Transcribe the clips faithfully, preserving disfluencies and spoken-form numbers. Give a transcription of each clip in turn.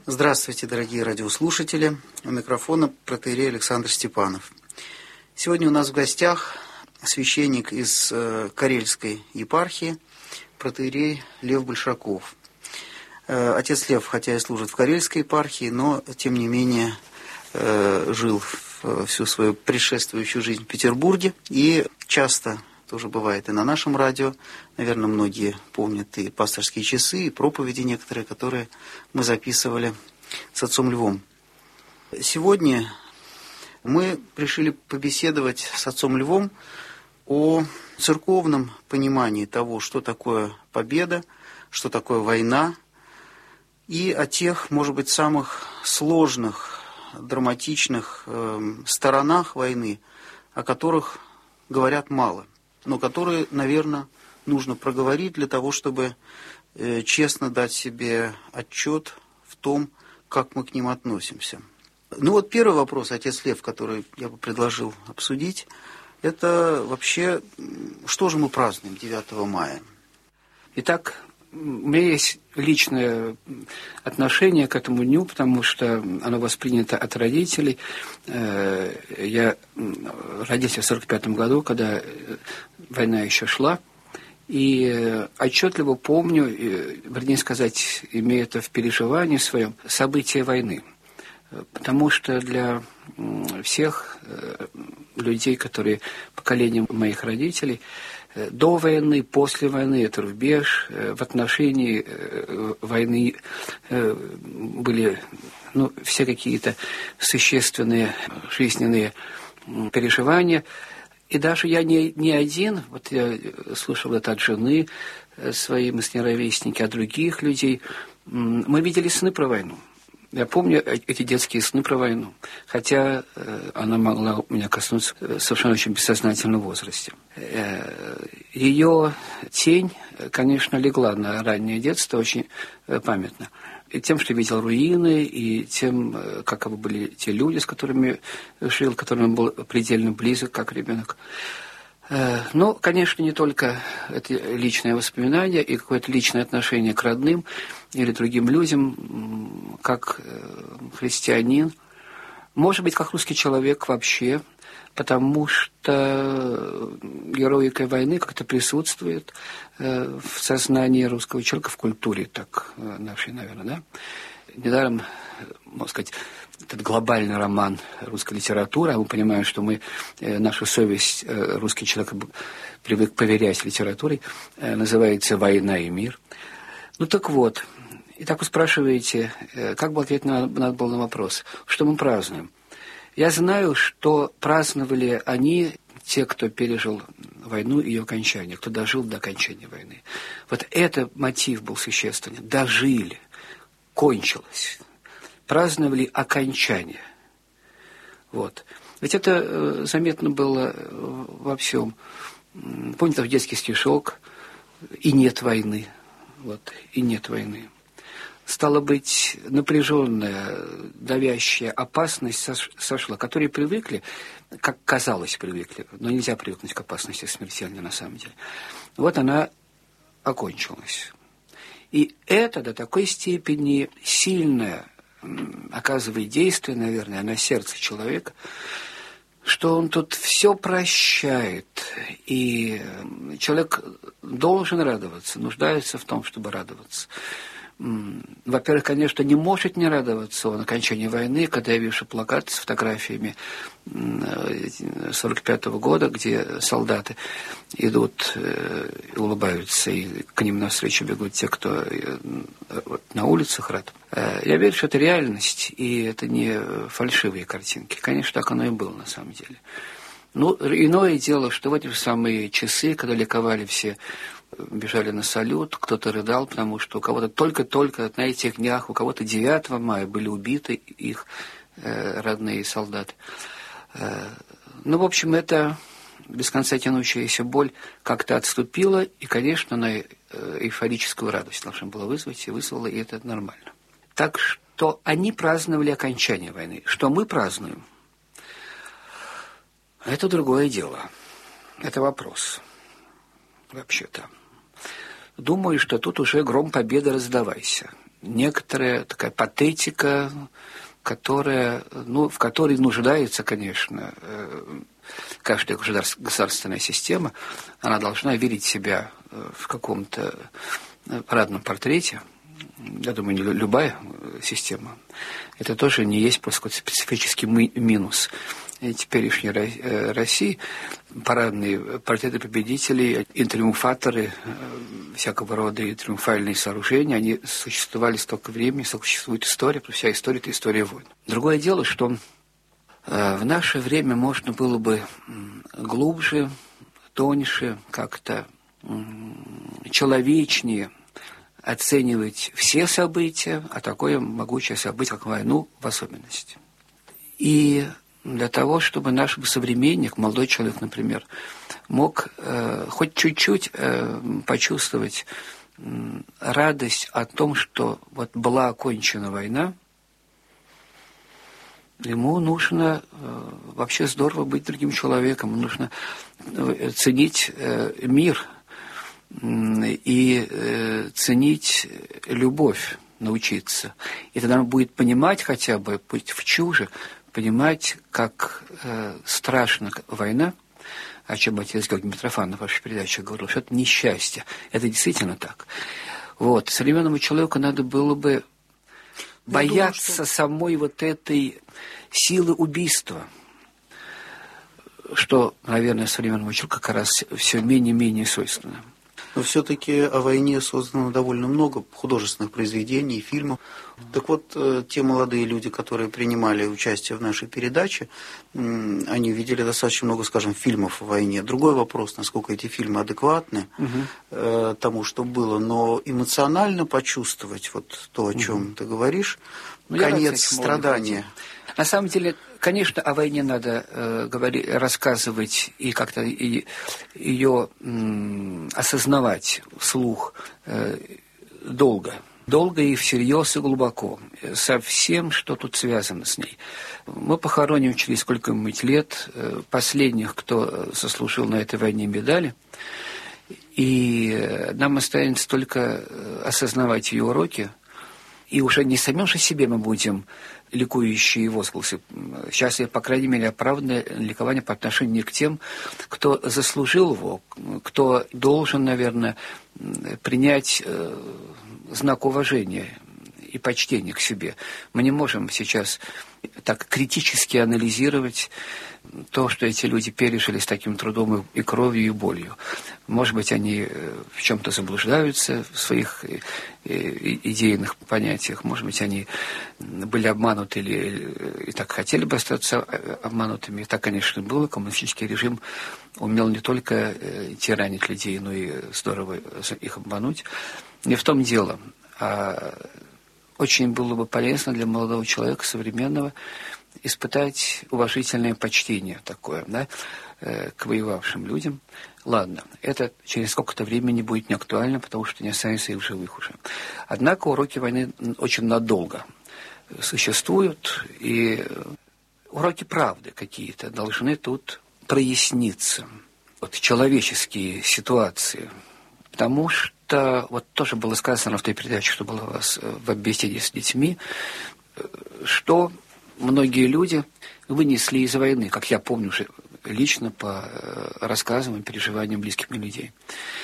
Здравствуйте, дорогие радиослушатели. У микрофона протоиерей Александр Степанов. Сегодня у нас в гостях священник из Карельской епархии, протоиерей Лев Большаков. Отец Лев, хотя и служит в Карельской епархии, но, тем не менее, жил всю свою предшествующую жизнь в Петербурге и часто, тоже бывает и на нашем радио, наверное, многие помнят и пасторские часы, и проповеди некоторые, которые мы записывали с отцом Львом. Сегодня мы решили побеседовать с отцом Львом о церковном понимании того, что такое победа, что такое война, и о тех, может быть, самых сложных, драматичных э, сторонах войны, о которых говорят мало, но которые, наверное, нужно проговорить для того, чтобы э, честно дать себе отчет в том, как мы к ним относимся. Ну вот первый вопрос, отец Лев, который я бы предложил обсудить, это вообще, что же мы празднуем девятого мая? Итак, у меня есть личное отношение к этому дню, потому что оно воспринято от родителей. Я родился в сорок пятом году, когда война еще шла, и отчетливо помню, вернее сказать, имея это в переживании своем, события войны. Потому что для всех людей, которые поколением моих родителей, до войны, после войны, это рубеж. В отношении войны были ну, все какие-то существенные жизненные переживания. И даже я не, не один, вот я слышал это от жены своей, мы с ней ровесники, от других людей. Мы видели сны про войну. Я помню эти детские сны про войну, хотя э, она могла меня коснуться в совершенно очень бессознательном возрасте. Э, ее тень, конечно, легла на раннее детство, очень э, памятно. И тем, что видел руины, и тем, э, каковы были те люди, с которыми жил, которым был предельно близок, как ребенок. Но, конечно, не только это личное воспоминание и какое-то личное отношение к родным или другим людям, как христианин, может быть, как русский человек вообще, потому что героика войны как-то присутствует в сознании русского человека, в культуре так нашей, наверное, да? Недаром, можно сказать, этот глобальный роман русской литературы, а мы понимаем, что мы, наша совесть, русский человек привык поверять литературе, называется «Война и мир». Ну так вот, и так вы спрашиваете, как бы ответить на, надо было на вопрос, что мы празднуем? Я знаю, что праздновали они, те, кто пережил войну и ее окончание, кто дожил до окончания войны. Вот этот мотив был существенный. Дожили, кончилось. Праздновали окончание. Вот. Ведь это э, заметно было во всем. Помните, там детский стишок «И нет войны». Вот. «И нет войны». Стало быть, напряженная, давящая опасность сошла, к которой привыкли, как казалось, привыкли, но нельзя привыкнуть к опасности смертельной на самом деле. Вот она окончилась. И это до такой степени сильное оказывает действие, наверное, на сердце человека, что он тут все прощает, и человек должен радоваться, нуждается в том, чтобы радоваться. Во-первых, конечно, не может не радоваться он окончании войны, когда я вижу плакат с фотографиями сорок пятого года, где солдаты идут и улыбаются, и к ним навстречу бегут те, кто на улицах рад. Я верю, что это реальность, и это не фальшивые картинки. Конечно, так оно и было на самом деле. Ну, иное дело, что в эти же самые часы, когда ликовали все, бежали на салют, кто-то рыдал, потому что у кого-то только-только на этих днях, у кого-то девятого мая были убиты их э, родные солдаты. Э, ну, в общем, это без конца тянущаяся боль как-то отступила, и, конечно, она э, эйфорическую радость должна была вызвать, и вызвала, и это нормально. Так что они праздновали окончание войны. Что мы празднуем? Это другое дело. Это вопрос. Вообще-то. Думаю, что тут уже гром победы раздавайся. некоторая такая патетика, которая, ну, в которой нуждается, конечно, каждая государственная система. Она должна видеть себя в каком-то парадном портрете. Я думаю, не любая система. Это тоже не есть просто какой-то специфический минус теперешней России. Парадные портреты победителей и триумфаторы, всякого рода и триумфальные сооружения, они существовали столько времени, сколько существует история, потому что вся история – это история войн. Другое дело, что в наше время можно было бы глубже, тоньше, как-то человечнее оценивать все события, а такое могучее событие, как войну, в особенности. И для того, чтобы наш современник, молодой человек, например, мог э, хоть чуть-чуть э, почувствовать э, радость о том, что вот была окончена война, ему нужно э, вообще здорово быть другим человеком, ему нужно э, ценить э, мир э, и э, ценить любовь, научиться. И тогда он будет понимать хотя бы, быть в чуже, понимать, как э, страшна война, о чем отец Георгий Митрофанов в вашей передаче говорил, что это несчастье. Это действительно так. Вот. Современному человеку надо было бы Я бояться думаю, что... самой вот этой силы убийства, что, наверное, современному человеку как раз все менее и менее свойственно. Но все-таки о войне создано довольно много художественных произведений, фильмов. Так вот, те молодые люди, которые принимали участие в нашей передаче, они видели достаточно много, скажем, фильмов о войне. Другой вопрос, насколько эти фильмы адекватны угу. тому, что было. Но эмоционально почувствовать вот то, о чем угу. ты говоришь, ну, конец страдания. На самом деле, конечно, о войне надо э, говорить, рассказывать и как-то и, ее м, осознавать вслух э, долго. Долго и всерьез, и глубоко. Со всем, что тут связано с ней. Мы похороним через сколько-нибудь лет э, последних, кто заслужил на этой войне медали. И нам останется только осознавать ее уроки. И уже не самим же себе мы будем ликующие возгласы. Сейчас я, по крайней мере, оправданное ликование по отношению к тем, кто заслужил его, кто должен, наверное, принять э, знак уважения и почтения к себе. Мы не можем сейчас так критически анализировать то, что эти люди пережили с таким трудом и кровью, и болью. Может быть, они в чем-то заблуждаются в своих идейных понятиях, может быть, они были обмануты или и так хотели бы остаться обманутыми. И так, конечно, было. Коммунистический режим умел не только тиранить людей, но и здорово их обмануть. Не в том дело. А очень было бы полезно для молодого человека современного испытать уважительное почтение такое, да, к воевавшим людям. Ладно, это через сколько-то времени будет не актуально, потому что не останется их в живых уже. Однако уроки войны очень надолго существуют, и уроки правды какие-то должны тут проясниться. Вот человеческие ситуации. Потому что, вот тоже было сказано в той передаче, что было у вас в беседе с детьми, что многие люди вынесли из войны, как я помню уже лично по рассказам и переживаниям близких мне людей.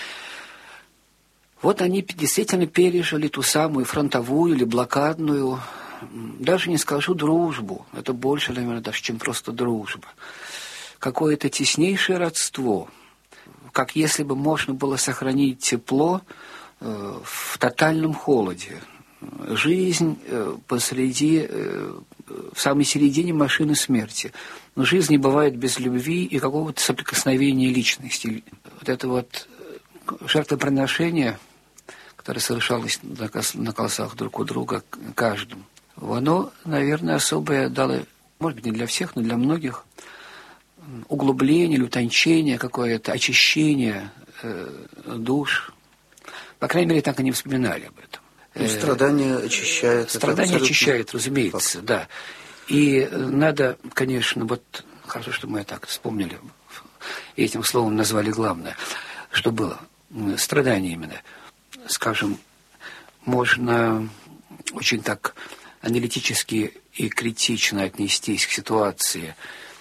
Вот они действительно пережили ту самую фронтовую или блокадную, даже не скажу дружбу, это больше, наверное, даже, чем просто дружба. Какое-то теснейшее родство, как если бы можно было сохранить тепло э, в тотальном холоде. Жизнь э, посреди, э, в самой середине машины смерти. Но жизнь не бывает без любви и какого-то соприкосновения личности. Вот это вот жертвоприношение, которое совершалось на, кос, на колосах друг у друга каждому, оно, наверное, особое дало, может быть, не для всех, но для многих, углубление или утончение какое-то, очищение э, душ. По крайней мере, так они вспоминали об этом. Ну, страдания очищает. Страдания очищает, разумеется, факт. Да. И надо, конечно, вот хорошо, что мы так вспомнили, и этим словом назвали главное, что было. Страдания именно. Скажем, можно очень так аналитически и критично отнестись к ситуации,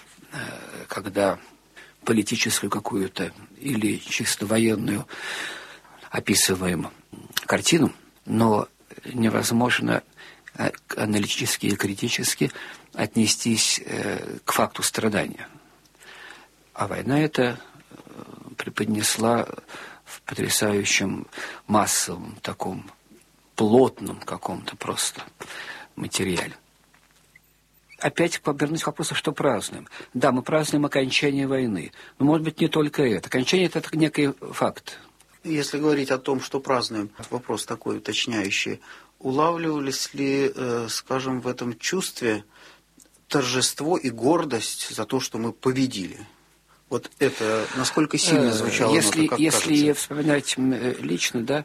когда политическую какую-то или чисто военную описываем картину, но невозможно аналитически и критически отнестись к факту страдания. А война это преподнесла в потрясающем массовом таком плотном каком-то просто материале. Опять повернусь к вопросу, что празднуем. Да, мы празднуем окончание войны. Но, может быть, не только это. Окончание – это некий факт. Если говорить о том, что празднуем, вопрос такой уточняющий, улавливались ли, э, скажем, в этом чувстве торжество и гордость за то, что мы победили? Вот это насколько сильно звучало? Если, нота, как если кажется? вспоминать лично, да,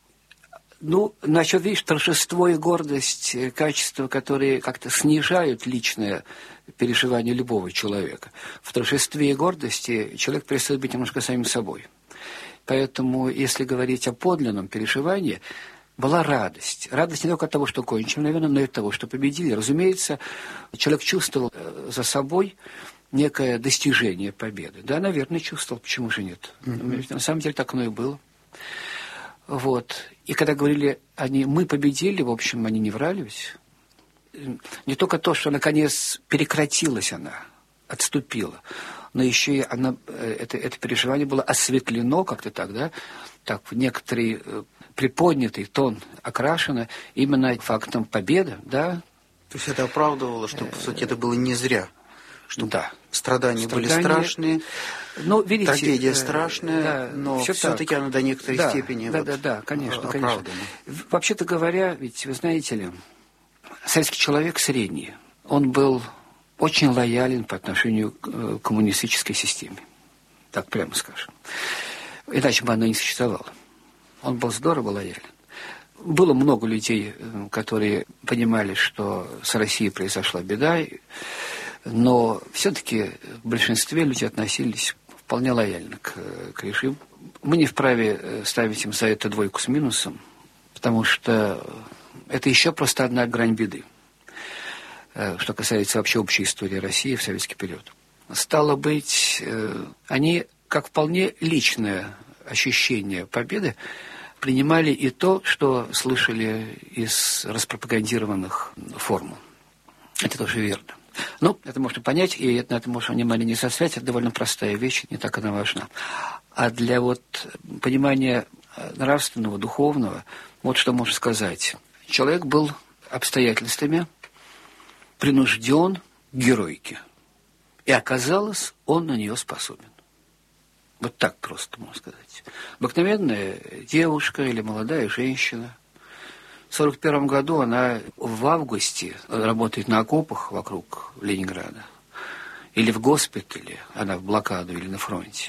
ну, насчет, видишь, торжество и гордость, качества, которые как-то снижают личное переживание любого человека. В торжестве и гордости человек перестает быть немножко самим собой. Поэтому, если говорить о подлинном переживании, была радость. Радость не только от того, что кончили, наверное, но и от того, что победили. Разумеется, человек чувствовал за собой некое достижение победы. Да, наверное, чувствовал, почему же нет. Mm-hmm. На самом деле так оно и было. Вот. И когда говорили они «мы победили», в общем, они не врали ведь. Не только то, что наконец прекратилась она, отступила, но еще и она, это, это переживание было осветлено как-то так, да, так в некоторый приподнятый тон окрашено именно фактом победы, да. То есть это оправдывало, что, по сути, это было не зря. Что да. Страдания, Страдания были страшные, но, видите, трагедия страшная, да, но все все-таки она до некоторой да, степени да, вот да, да, конечно, оправдана. конечно. Вообще-то говоря, ведь вы знаете ли, советский человек средний, он был очень лоялен по отношению к коммунистической системе, так прямо скажем. Иначе бы она не существовала. Он был здорово лоялен. Было много людей, которые понимали, что с Россией произошла беда, но все-таки в большинстве люди относились вполне лояльно к, к режиму. Мы не вправе ставить им за это двойку с минусом, потому что это еще просто одна грань беды, что касается вообще общей истории России в советский период. Стало быть, они, как вполне личное ощущение победы, принимали и то, что слышали из распропагандированных формул. Это тоже верно. Ну, это можно понять, и на это можно внимание не заострять, это довольно простая вещь, не так она важна. А для вот понимания нравственного, духовного, вот что можно сказать. Человек был обстоятельствами принужден к героике. И оказалось, он на нее способен. Вот так просто можно сказать. Обыкновенная девушка или молодая женщина. В сорок первом году она в августе работает на окопах вокруг Ленинграда. Или в госпитале, она в блокаду или на фронте.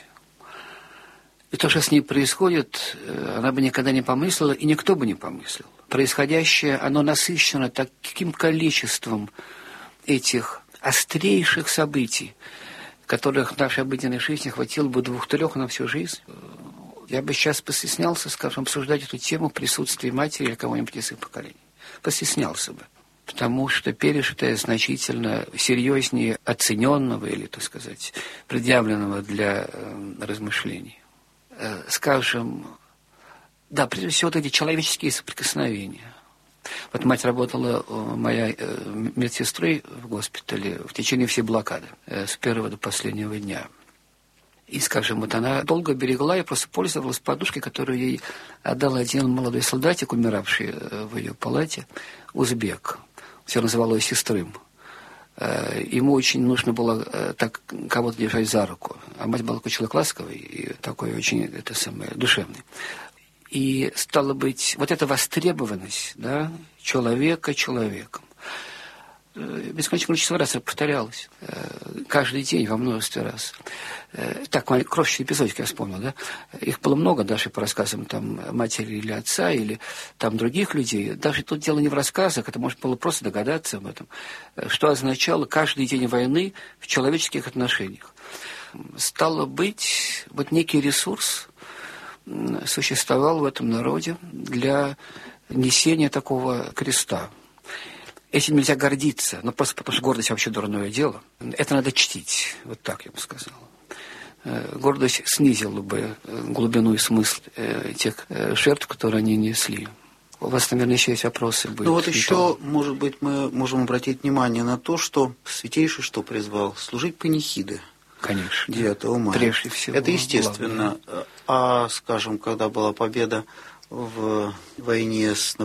И то, что с ней происходит, она бы никогда не помыслила, и никто бы не помыслил. Происходящее, оно насыщено таким количеством этих острейших событий, которых в нашей обыденной жизни хватило бы двух-трех на всю жизнь. Я бы сейчас постеснялся, скажем, обсуждать эту тему в присутствии матери или кого-нибудь из их поколений. Постеснялся бы. Потому что пережитое значительно серьезнее оцененного или, так сказать, предъявленного для э, размышлений. Э, скажем, да, прежде всего, вот эти человеческие соприкосновения. Вот мать работала, моя э, медсестрой в госпитале в течение всей блокады, э, с первого до последнего дня. И, скажем, вот она долго берегла и просто пользовалась подушкой, которую ей отдал один молодой солдатик, умиравший в ее палате, узбек. Все называл ее сестрым. Ему очень нужно было так кого-то держать за руку. А мать была такой человек ласковый и такой очень, это самое, душевный. И, стало быть, вот эта востребованность, да, человека человеком, бесконечное количество раз повторялось. Каждый день во множестве раз. Так, крошечные эпизодики я вспомнил, да? Их было много, даже по рассказам там, матери или отца, или там других людей. Даже тут дело не в рассказах, это можно было просто догадаться об этом. Что означало каждый день войны в человеческих отношениях. Стало быть, вот некий ресурс существовал в этом народе для несение такого креста. Этим нельзя гордиться, ну, просто потому что гордость вообще дурное дело. Это надо чтить, вот так я бы сказал. Гордость снизила бы глубину и смысл тех жертв, которые они несли. У вас, наверное, еще есть вопросы. Ну вот еще, может быть, мы можем обратить внимание на то, что Святейший что призвал? Служить панихиды. Конечно. девятого мая. Прежде всего. Это естественно. Главное. А, скажем, когда была победа в войне с